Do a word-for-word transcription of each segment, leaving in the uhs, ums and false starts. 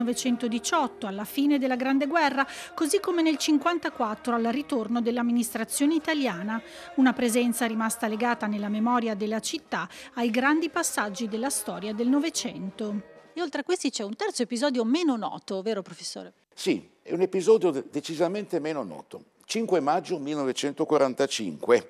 millenovecentodiciotto, alla fine della Grande Guerra, così come nel cinquantaquattro al ritorno dell'amministrazione italiana, una presenza rimasta legata nella memoria della città ai grandi passaggi della storia del Novecento. E oltre a questi c'è un terzo episodio meno noto, vero professore? Sì, è un episodio decisamente meno noto. cinque maggio millenovecentoquarantacinque.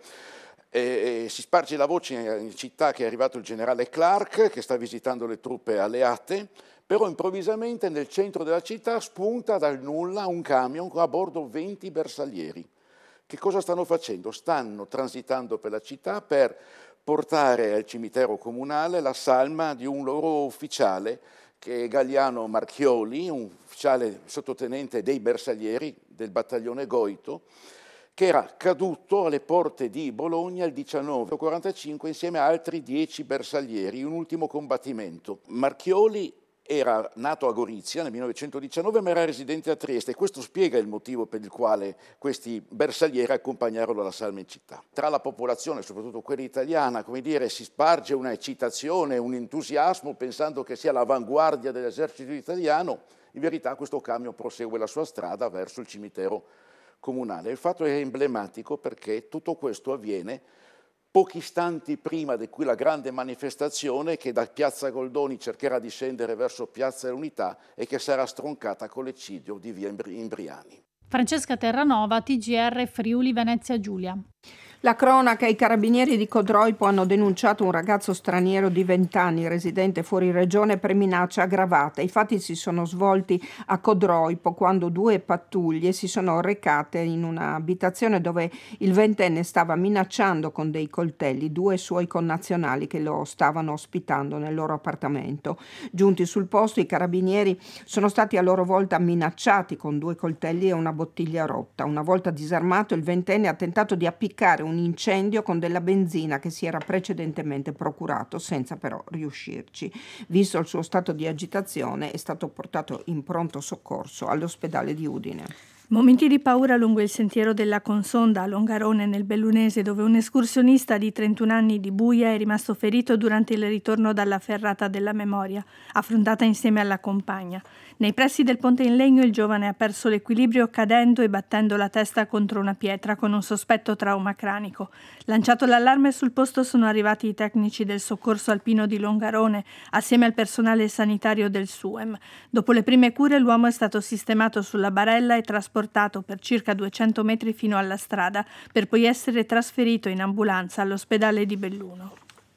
Eh, si sparge la voce in città che è arrivato il generale Clark, che sta visitando le truppe alleate, però improvvisamente nel centro della città spunta dal nulla un camion con a bordo venti bersaglieri. Che cosa stanno facendo? Stanno transitando per la città per portare al cimitero comunale la salma di un loro ufficiale, che è Galliano Marchioli, un ufficiale sottotenente dei bersaglieri del battaglione Goito, che era caduto alle porte di Bologna il diciannove quarantacinque insieme a altri dieci bersaglieri in un ultimo combattimento. Marchioli era nato a Gorizia nel millenovecentodiciannove, ma era residente a Trieste, e questo spiega il motivo per il quale questi bersaglieri accompagnarono la salma in città. Tra la popolazione, soprattutto quella italiana, come dire, si sparge una eccitazione, un entusiasmo, pensando che sia l'avanguardia dell'esercito italiano. In verità questo camion prosegue la sua strada verso il cimitero comunale. Il fatto è emblematico perché tutto questo avviene pochi istanti prima di quella grande manifestazione che da Piazza Goldoni cercherà di scendere verso Piazza dell'Unità e che sarà stroncata con l'eccidio di via Imbriani. Francesca Terranova, T G R Friuli Venezia Giulia. La cronaca: i carabinieri di Codroipo hanno denunciato un ragazzo straniero di venti anni residente fuori regione per minaccia aggravata. I fatti si sono svolti a Codroipo quando due pattuglie si sono recate in un'abitazione dove il ventenne stava minacciando con dei coltelli due suoi connazionali che lo stavano ospitando nel loro appartamento. Giunti sul posto, i carabinieri sono stati a loro volta minacciati con due coltelli e una bottiglia rotta. Una volta disarmato, il ventenne ha tentato di appiccare un un incendio con della benzina che si era precedentemente procurato, senza però riuscirci. Visto il suo stato di agitazione, è stato portato in pronto soccorso all'ospedale di Udine. Momenti di paura lungo il sentiero della Consonda a Longarone nel Bellunese, dove un escursionista di trentuno anni di Buia è rimasto ferito durante il ritorno dalla ferrata della memoria, affrontata insieme alla compagna. Nei pressi del ponte in legno il giovane ha perso l'equilibrio cadendo e battendo la testa contro una pietra con un sospetto trauma cranico. Lanciato l'allarme, sul posto sono arrivati i tecnici del soccorso alpino di Longarone assieme al personale sanitario del SUEM. Dopo le prime cure l'uomo è stato sistemato sulla barella e trasportato per circa duecento metri fino alla strada per poi essere trasferito in ambulanza all'ospedale di Belluno.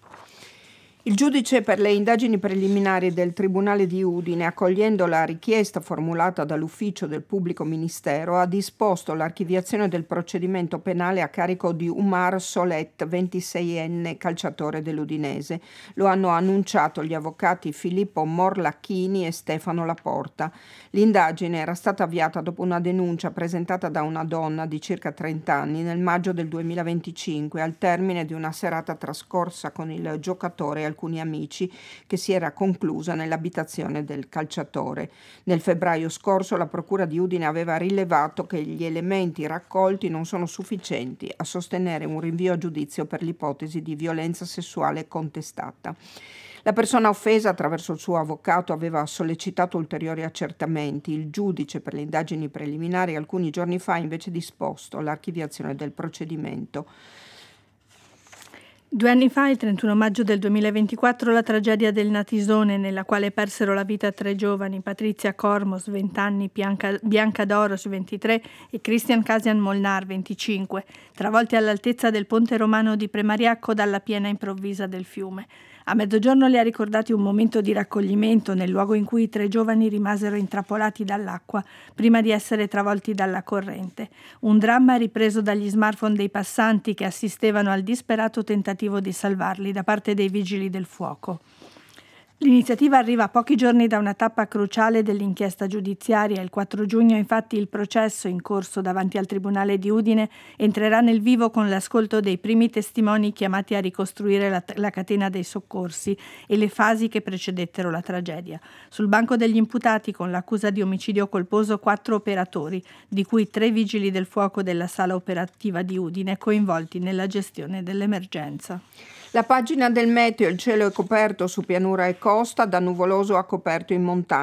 Il giudice per le indagini preliminari del Tribunale di Udine, accogliendo la richiesta formulata dall'ufficio del pubblico ministero, ha disposto l'archiviazione del procedimento penale a carico di Umar Solet, ventiseienne calciatore dell'Udinese. Lo hanno annunciato gli avvocati Filippo Morlacchini e Stefano Laporta. L'indagine era stata avviata dopo una denuncia presentata da una donna di circa trenta anni nel maggio del duemilaventicinque, al termine di una serata trascorsa con il giocatore e alcuni amici, che si era conclusa nell'abitazione del calciatore. Nel febbraio scorso la Procura di Udine aveva rilevato che gli elementi raccolti non sono sufficienti a sostenere un rinvio a giudizio per l'ipotesi di violenza sessuale contestata. La persona offesa, attraverso il suo avvocato, aveva sollecitato ulteriori accertamenti. Il giudice per le indagini preliminari alcuni giorni fa ha invece disposto l'archiviazione del procedimento. Due anni fa, il trentuno maggio del duemilaventiquattro, la tragedia del Natisone, nella quale persero la vita tre giovani, Patrizia Cormos, venti anni, Bianca, Bianca Doros, ventitré, e Christian Casian Molnar, venticinque, travolti all'altezza del ponte romano di Premariacco dalla piena improvvisa del fiume. A mezzogiorno li ha ricordati un momento di raccoglimento nel luogo in cui i tre giovani rimasero intrappolati dall'acqua prima di essere travolti dalla corrente. Un dramma ripreso dagli smartphone dei passanti che assistevano al disperato tentativo di salvarli da parte dei vigili del fuoco. L'iniziativa arriva a pochi giorni da una tappa cruciale dell'inchiesta giudiziaria. Il quattro giugno, infatti, il processo in corso davanti al Tribunale di Udine entrerà nel vivo con l'ascolto dei primi testimoni chiamati a ricostruire la, la catena dei soccorsi e le fasi che precedettero la tragedia. Sul banco degli imputati, con l'accusa di omicidio colposo, quattro operatori, di cui tre vigili del fuoco della sala operativa di Udine, coinvolti nella gestione dell'emergenza. La pagina del meteo: il cielo è coperto su pianura e costa, da nuvoloso a coperto in montagna.